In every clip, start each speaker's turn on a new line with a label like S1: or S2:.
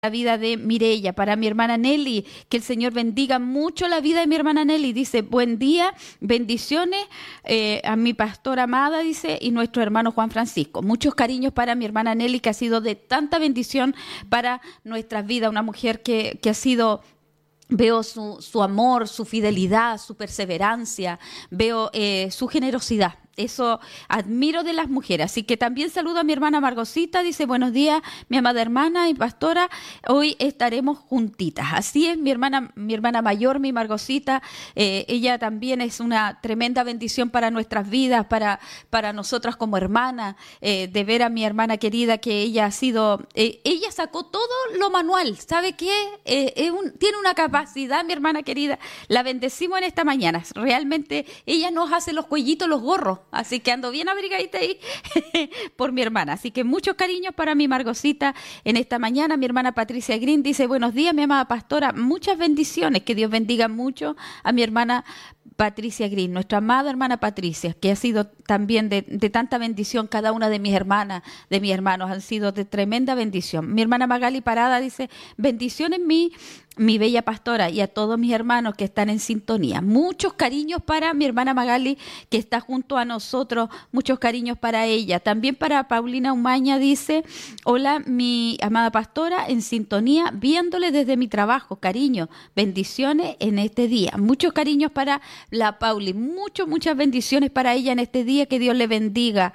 S1: la vida de Mireya, para mi hermana Nelly, que el Señor bendiga mucho la vida de mi hermana Nelly. Dice, buen día, bendiciones a mi pastora amada, dice, y nuestro hermano Juan Francisco. Muchos cariños para mi hermana Nelly, que ha sido de tanta bendición para nuestras vidas, una mujer que ha sido... Veo su amor, su fidelidad, su perseverancia, veo su generosidad. Eso admiro de las mujeres. Así que también saludo a mi hermana Margosita. Dice, buenos días, mi amada hermana y pastora. Hoy estaremos juntitas. Así es, mi hermana mayor, mi Margosita. Ella también es una tremenda bendición para nuestras vidas, para nosotras como hermana. De ver a mi hermana querida, que ella ha sido... ella sacó todo lo manual. ¿Sabe qué? Tiene una capacidad, mi hermana querida. La bendecimos en esta mañana. Realmente ella nos hace los cuellitos, los gorros. Así que ando bien abrigadita ahí por mi hermana. Así que muchos cariños para mi Margosita en esta mañana. Mi hermana Patricia Green dice, buenos días, mi amada pastora. Muchas bendiciones. Que Dios bendiga mucho a mi hermana Patricia Green, nuestra amada hermana Patricia, que ha sido también de tanta bendición. Cada una de mis hermanas, de mis hermanos, han sido de tremenda bendición. Mi hermana Magali Parada dice, bendiciones mi bella pastora, y a todos mis hermanos que están en sintonía. Muchos cariños para mi hermana Magali, que está junto a nosotros. Muchos cariños para ella. También para Paulina Umaña dice, hola mi amada pastora, en sintonía, viéndole desde mi trabajo. Cariño, bendiciones en este día. Muchos cariños para la Pauli. Muchas bendiciones para ella en este día. Que Dios le bendiga.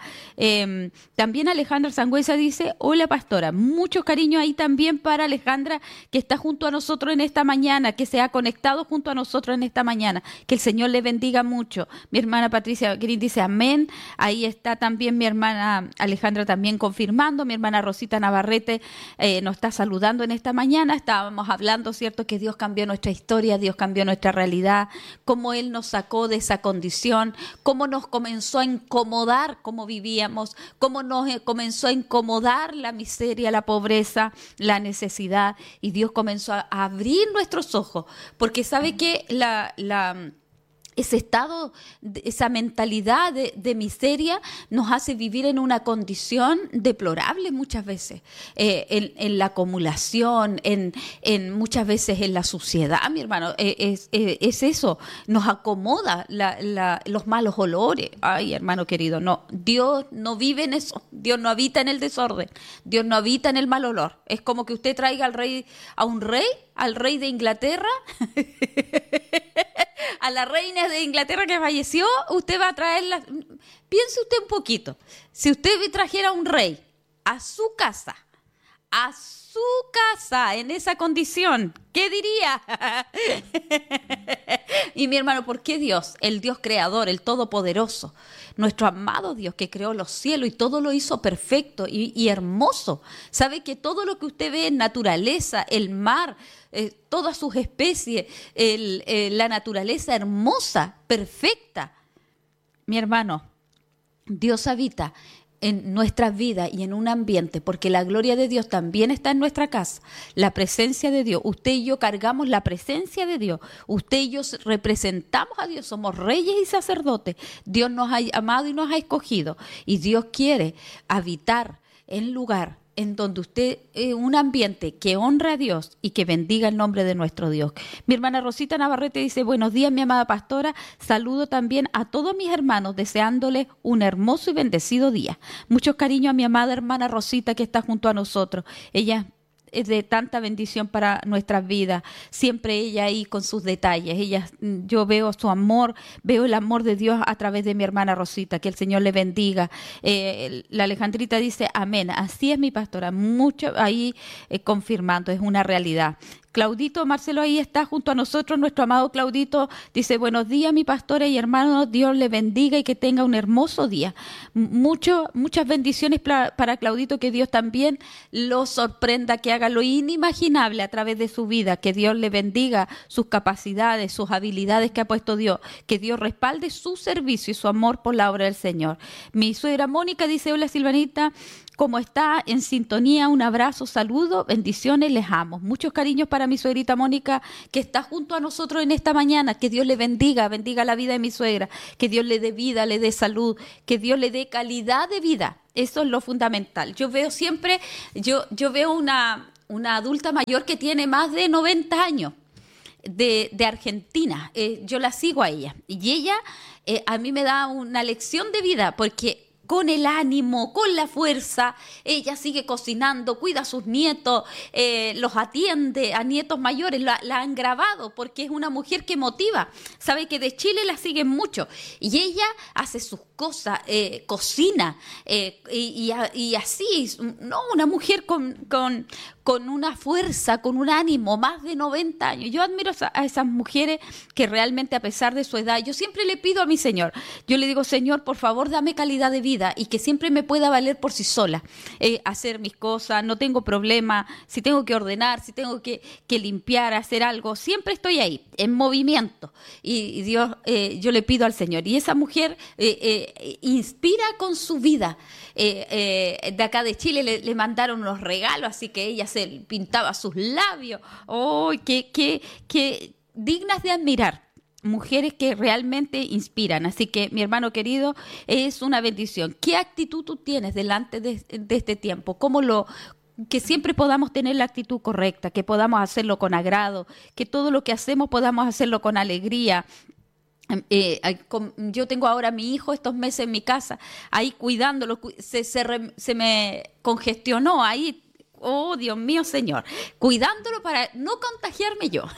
S1: También Alejandra Sangüesa dice, hola pastora. Muchos cariños ahí también para Alejandra, que está junto a nosotros en esta mañana, que se ha conectado junto a nosotros en esta mañana. Que el Señor le bendiga mucho. Mi hermana Patricia Green dice amén. Ahí está también mi hermana Alejandra también confirmando. Mi hermana Rosita Navarrete nos está saludando en esta mañana. Estábamos hablando, ¿cierto?, que Dios cambió nuestra historia, Dios cambió nuestra realidad, cómo Él nos sacó de esa condición, cómo nos comenzó a incomodar cómo vivíamos, cómo nos comenzó a incomodar la miseria, la pobreza, la necesidad, y Dios comenzó a abrir nuestros ojos, porque sabe que ese estado, esa mentalidad de miseria nos hace vivir en una condición deplorable muchas veces, en la acumulación, en muchas veces en la suciedad, mi hermano, es eso, nos acomoda los malos olores. Ay, hermano querido, no, Dios no vive en eso, Dios no habita en el desorden, Dios no habita en el mal olor. Es como que usted traiga al rey de Inglaterra, a la reina de Inglaterra que falleció, usted va a traerla. Piense usted un poquito, si usted trajera un rey a su casa, en esa condición, ¿qué diría? Y mi hermano, ¿por qué Dios, el Dios creador, el todopoderoso, nuestro amado Dios que creó los cielos y todo lo hizo perfecto y hermoso? Sabe que todo lo que usted ve en naturaleza, el mar, todas sus especies, la naturaleza hermosa, perfecta. Mi hermano, Dios habita en nuestras vidas y en un ambiente, porque la gloria de Dios también está en nuestra casa, la presencia de Dios. Usted y yo cargamos la presencia de Dios, usted y yo representamos a Dios, somos reyes y sacerdotes. Dios nos ha amado y nos ha escogido, y Dios quiere habitar en lugar en donde usted, un ambiente que honra a Dios y que bendiga el nombre de nuestro Dios. Mi hermana Rosita Navarrete dice, buenos días, mi amada pastora. Saludo también a todos mis hermanos, deseándoles un hermoso y bendecido día. Muchos cariños a mi amada hermana Rosita, que está junto a nosotros. Ella es de tanta bendición para nuestras vidas. Siempre ella ahí con sus detalles. Yo veo su amor, veo el amor de Dios a través de mi hermana Rosita. Que el Señor le bendiga. La Alejandrita dice amén. Así es, mi pastora. Mucho ahí confirmando, es una realidad. Claudito Marcelo ahí está junto a nosotros, nuestro amado Claudito, dice, buenos días mi pastora y hermanos, Dios le bendiga y que tenga un hermoso día. Muchas bendiciones para Claudito, que Dios también lo sorprenda, que haga lo inimaginable a través de su vida, que Dios le bendiga sus capacidades, sus habilidades que ha puesto Dios, que Dios respalde su servicio y su amor por la obra del Señor. Mi suegra Mónica dice, hola Silvanita, ¿cómo está? En sintonía, un abrazo, saludo, bendiciones, les amo. Muchos cariños para mi suegrita Mónica, que está junto a nosotros en esta mañana. Que Dios le bendiga la vida de mi suegra, que Dios le dé vida, le dé salud, que Dios le dé calidad de vida. Eso es lo fundamental. Yo veo siempre, yo veo una adulta mayor que tiene más de 90 años. De Argentina. Yo la sigo a ella y ella a mí me da una lección de vida porque con el ánimo, con la fuerza, ella sigue cocinando, cuida a sus nietos, los atiende a nietos mayores, la han grabado porque es una mujer que motiva, sabe que de Chile la siguen mucho y ella hace sus cosas, cocina y así, no, una mujer con una fuerza, con un ánimo, más de 90 años. Yo admiro a esas mujeres que realmente a pesar de su edad, yo siempre le pido a mi Señor, yo le digo, Señor, por favor, dame calidad de vida y que siempre me pueda valer por sí sola, hacer mis cosas, no tengo problema, si tengo que ordenar, si tengo que limpiar, hacer algo, siempre estoy ahí, en movimiento. Y Dios, yo le pido al Señor. Y esa mujer inspira con su vida. De acá de Chile le mandaron unos regalos, así que ella se pintaba sus labios. ¡Oh, qué dignas de admirar! Mujeres que realmente inspiran. Así que, mi hermano querido, es una bendición. ¿Qué actitud tú tienes delante de este tiempo? Que siempre podamos tener la actitud correcta, que podamos hacerlo con agrado, que todo lo que hacemos podamos hacerlo con alegría. Yo tengo ahora a mi hijo estos meses en mi casa, ahí cuidándolo, se me congestionó ahí. Oh, Dios mío, Señor, cuidándolo para no contagiarme yo.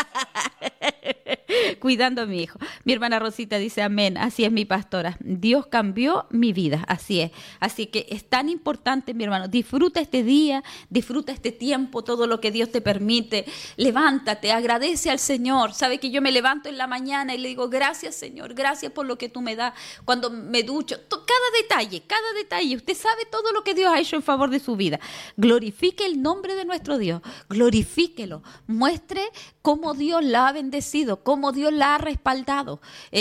S1: Cuidando a mi hijo. Mi hermana Rosita dice amén, así es mi pastora. Dios cambió mi vida, así es. Así que es tan importante, mi hermano, disfruta este día, disfruta este tiempo, todo lo que Dios te permite. Levántate, agradece al Señor. Sabe que yo me levanto en la mañana y le digo, gracias Señor, gracias por lo que tú me das. Cuando me ducho, cada detalle, usted sabe todo lo que Dios ha hecho en favor de su vida. Glorifique el nombre de nuestro Dios, glorifíquelo, muestre cómo Dios la ha bendecido, cómo Dios la ha respaldado.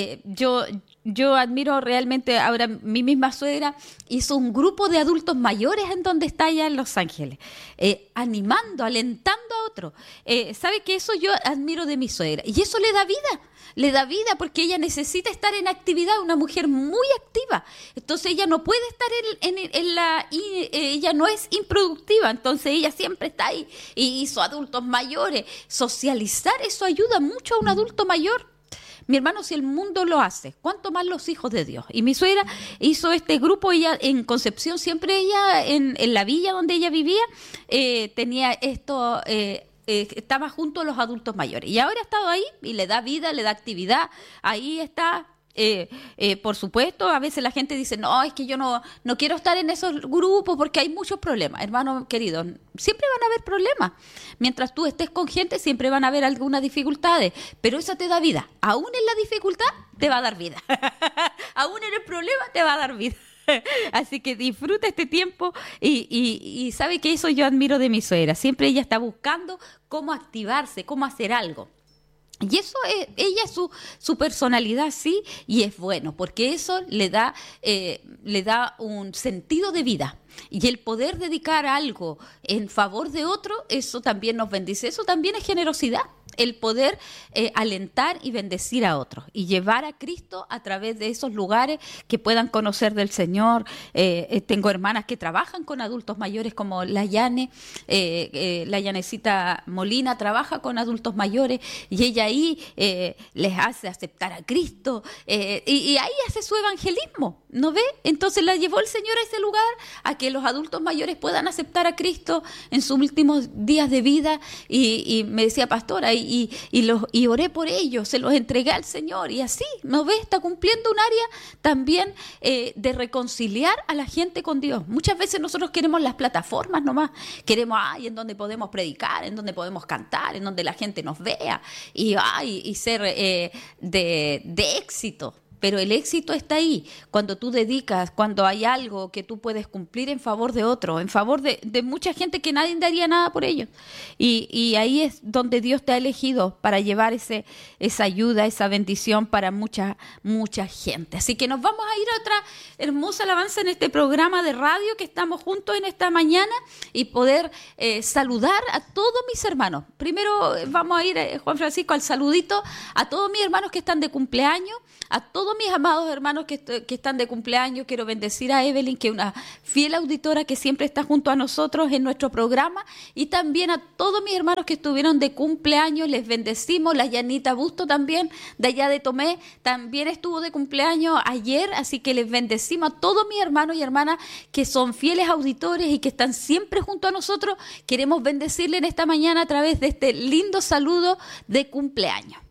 S1: Yo admiro realmente, ahora mi misma suegra hizo un grupo de adultos mayores en donde está allá en Los Ángeles, animando, alentando a otros. ¿Sabe que eso yo admiro de mi suegra? Y eso le da vida porque ella necesita estar en actividad, una mujer muy activa. Entonces ella no puede estar ella no es improductiva, entonces ella siempre está ahí y hizo adultos mayores. Socializar, eso ayuda mucho a un adulto mayor. Mi hermano, si el mundo lo hace, ¿cuánto más los hijos de Dios? Y mi suegra hizo este grupo, ella en Concepción, siempre ella en la villa donde ella vivía, tenía esto... estaba junto a los adultos mayores y ahora ha estado ahí y le da vida, le da actividad, ahí está. Por supuesto, a veces la gente dice, no, es que yo no quiero estar en esos grupos porque hay muchos problemas. Hermano querido, siempre van a haber problemas. Mientras tú estés con gente, siempre van a haber algunas dificultades, pero eso te da vida. Aún en la dificultad, te va a dar vida. Aún en el problema, te va a dar vida. Así que disfruta este tiempo y sabe que eso yo admiro de mi suegra. Siempre ella está buscando cómo activarse, cómo hacer algo. Y eso es, ella su personalidad, sí, y es bueno, porque eso le da un sentido de vida. Y el poder dedicar algo en favor de otro, eso también nos bendice, eso también es generosidad. El poder alentar y bendecir a otros y llevar a Cristo a través de esos lugares que puedan conocer del Señor. Tengo hermanas que trabajan con adultos mayores como la Yanecita Molina trabaja con adultos mayores y ella ahí les hace aceptar a Cristo y ahí hace su evangelismo, ¿no ve? Entonces la llevó el Señor a ese lugar a que los adultos mayores puedan aceptar a Cristo en sus últimos días de vida y me decía, pastora, y oré por ellos, se los entregué al Señor y así, ¿no ves? Está cumpliendo un área también de reconciliar a la gente con Dios. Muchas veces nosotros queremos las plataformas nomás, queremos en donde podemos predicar, en donde podemos cantar, en donde la gente nos vea y ser de éxito. Pero el éxito está ahí, cuando tú dedicas, cuando hay algo que tú puedes cumplir en favor de otro, en favor de mucha gente que nadie daría nada por ellos. Y ahí es donde Dios te ha elegido para llevar esa ayuda, esa bendición para mucha gente. Así que nos vamos a ir a otra hermosa alabanza en este programa de radio que estamos juntos en esta mañana y poder saludar a todos mis hermanos. Primero vamos a ir, Juan Francisco, al saludito a todos mis hermanos que están de cumpleaños, a todos todos mis amados hermanos que están de cumpleaños. Quiero bendecir a Evelyn, que es una fiel auditora que siempre está junto a nosotros en nuestro programa, y también a todos mis hermanos que estuvieron de cumpleaños, les bendecimos. La Yanita Busto también, de allá de Tomé, también estuvo de cumpleaños ayer, así que les bendecimos a todos mis hermanos y hermanas que son fieles auditores y que están siempre junto a nosotros. Queremos bendecirle en esta mañana a través de este lindo saludo de cumpleaños.